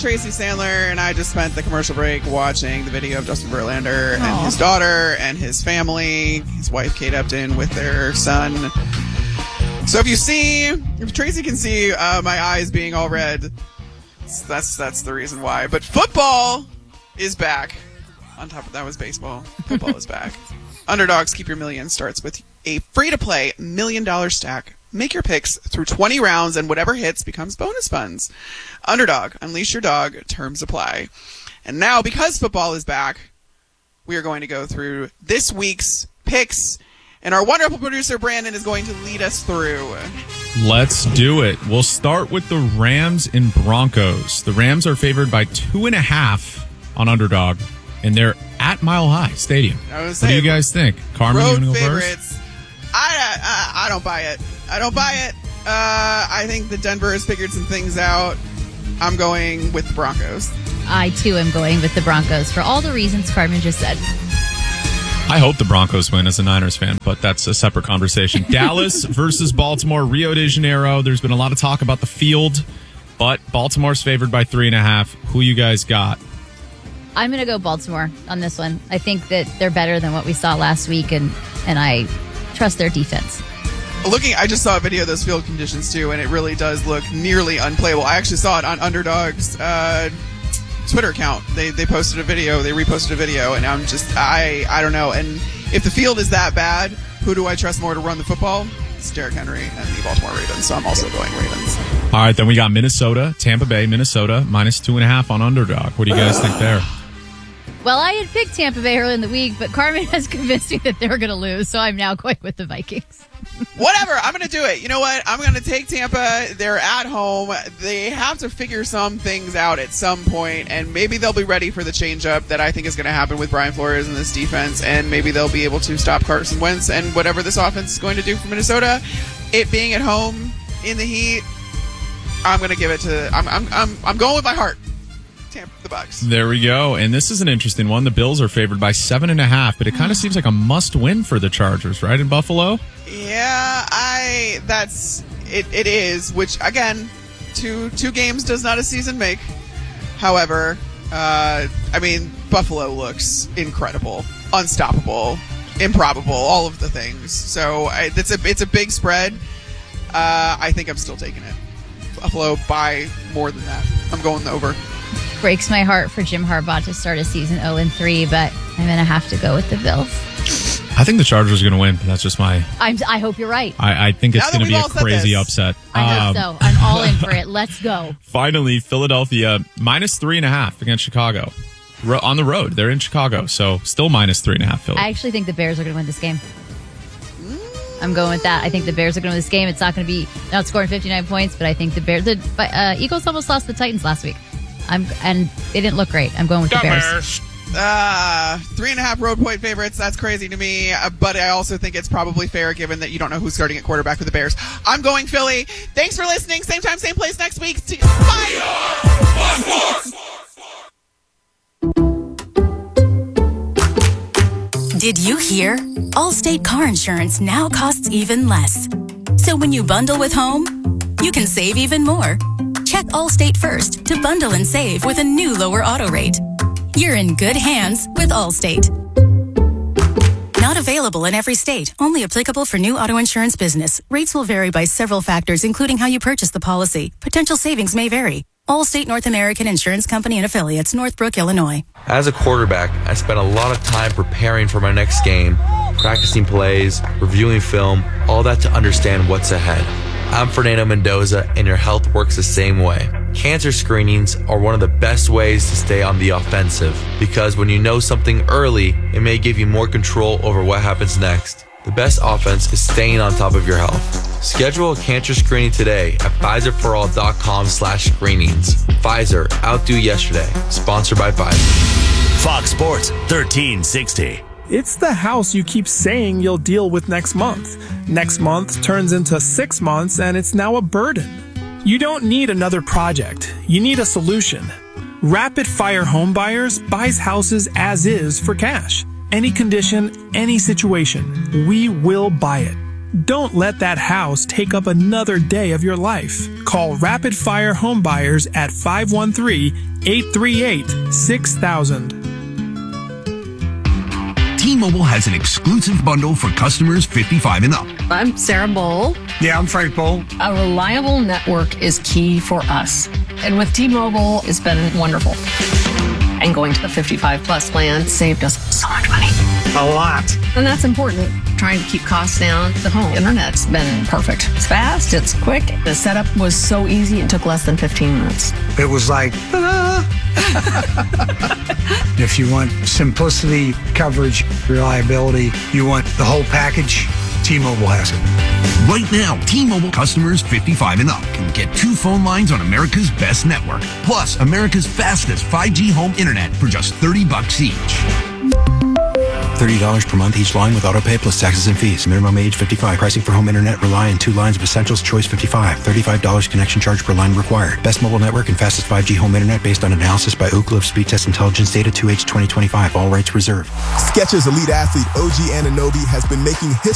Tracy Sandler and I just spent the commercial break watching the video of Justin Verlander and his daughter and his family, his wife Kate Upton with their son. So if Tracy can see my eyes being all red, that's the reason why. But football is back. On top of that was baseball. Football is back. Underdogs Keep Your Million starts with a free-to-play $1 million stack. Make your picks through 20 rounds, and whatever hits becomes bonus funds. Underdog, unleash your dog. Terms apply. And now, because football is back, we are going to go through this week's picks, and our wonderful producer, Brandon, is going to lead us through. Let's do it. We'll start with the Rams and Broncos. The Rams are favored by 2.5 on Underdog, and they're at Mile High Stadium. What do you guys think? Carmen, you want to go favorites. First? I don't buy it. I think that Denver has figured some things out. I'm going with the Broncos. I, too, am going with the Broncos for all the reasons Carmen just said. I hope the Broncos win as a Niners fan, but that's a separate conversation. Dallas versus Baltimore, Rio de Janeiro. There's been a lot of talk about the field, but Baltimore's favored by 3.5. Who you guys got? I'm going to go Baltimore on this one. I think that they're better than what we saw last week, and I trust their defense. I just saw a video of those field conditions too, and it really does look nearly unplayable. I actually saw it on Underdog's Twitter account. They posted a video, they reposted a video, and I'm just, I don't know. And if the field is that bad, who do I trust more to run the football? It's Derrick Henry and the Baltimore Ravens, so I'm also going Ravens. All right, then we got Minnesota, Tampa Bay, Minnesota, -2.5 on Underdog. What do you guys think there? Well, I had picked Tampa Bay early in the week, but Carmen has convinced me that they were going to lose, so I'm now going with the Vikings. Whatever, I'm going to do it. You know what? I'm going to take Tampa. They're at home. They have to figure some things out at some point, and maybe they'll be ready for the change-up that I think is going to happen with Brian Flores and this defense, and maybe they'll be able to stop Carson Wentz and whatever this offense is going to do for Minnesota. It being at home in the heat, I'm going to give it to. I'm going with my heart. Tampa, the Bucks. There we go. And this is an interesting one. The Bills are favored by 7.5, but it kind of seems like a must-win for the Chargers, right, in Buffalo? Yeah, it is, which, again, two games does not a season make. However, Buffalo looks incredible, unstoppable, improbable, all of the things. So it's a big spread. I think I'm still taking it. Buffalo by more than that. I'm going over. Breaks my heart for Jim Harbaugh to start a season 0-3, but I'm going to have to go with the Bills. I think the Chargers are going to win. That's just my... I hope you're right. I think it's going to be a crazy upset. I hope so. I'm all in for it. Let's go. Finally, Philadelphia, -3.5 against Chicago. On the road. They're in Chicago, so still -3.5 Philly. I actually think the Bears are going to win this game. I'm going with that. I think the Bears are going to win this game. It's not going to be outscoring 59 points, but I think the Eagles almost lost the Titans last week. And they didn't look great. I'm going with the Bears. 3.5 road point favorites. That's crazy to me. But I also think it's probably fair given that you don't know who's starting at quarterback for the Bears. I'm going Philly. Thanks for listening. Same time, same place next week. Bye! Did you hear? Allstate car insurance now costs even less. So when you bundle with home, you can save even more. Check Allstate first to bundle and save with a new lower auto rate. You're in good hands with Allstate. Not available in every state. Only applicable for new auto insurance business. Rates will vary by several factors, including how you purchase the policy. Potential savings may vary. Allstate North American Insurance Company and Affiliates, Northbrook, Illinois. As a quarterback, I spent a lot of time preparing for my next game, practicing plays, reviewing film, all that to understand what's ahead. I'm Fernando Mendoza, and your health works the same way. Cancer screenings are one of the best ways to stay on the offensive, because when you know something early, it may give you more control over what happens next. The best offense is staying on top of your health. Schedule a cancer screening today at PfizerForAll.com/screenings. Pfizer, outdo yesterday. Sponsored by Pfizer. Fox Sports 1360. It's the house you keep saying you'll deal with next month. Next month turns into 6 months and it's now a burden. You don't need another project. You need a solution. Rapid Fire Home Buyers buys houses as is for cash. Any condition, any situation. We will buy it. Don't let that house take up another day of your life. Call Rapid Fire Home Buyers at 513-838-6000. T-Mobile has an exclusive bundle for customers 55 and up. I'm Sarah Bowl. Yeah, I'm Frank Bowl. A reliable network is key for us. And with T-Mobile, it's been wonderful. And going to the 55 plus plan saved us so much money. A lot. And that's important. Trying to keep costs down. The home internet's been perfect. It's fast, it's quick. The setup was so easy, it took less than 15 minutes. It was like, if you want simplicity, coverage, reliability, you want the whole package, T-Mobile has it. Right now, T-Mobile customers 55 and up can get 2 phone lines on America's best network, plus America's fastest 5G home internet for just $30 each. $30 per month each line with autopay plus taxes and fees. Minimum age 55. Pricing for home internet rely on 2 lines of Essentials Choice 55. $35 connection charge per line required. Best mobile network and fastest 5G home internet based on analysis by Ookla of Speed Test Intelligence data 2H 2025. All rights reserved. Skechers elite athlete OG Anunoby has been making history